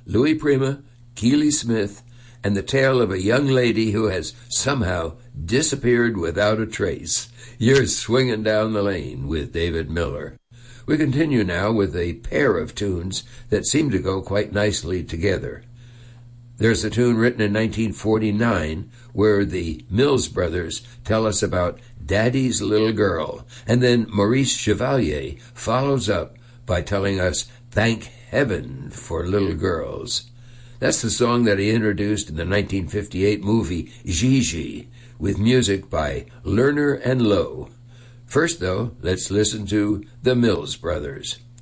Louis Prima, Keely Smith, and the tale of a young lady who has somehow disappeared without a trace. You're swinging down the lane with David Miller. We continue now with a pair of tunes that seem to go quite nicely together. There's a tune written in 1949 where the Mills Brothers tell us about Daddy's Little Girl, and then Maurice Chevalier follows up by telling us Thank Heaven for Little Girls. That's the song that he introduced in the 1958 movie Gigi, with music by Lerner and Loewe. First, though, let's listen to the Mills Brothers.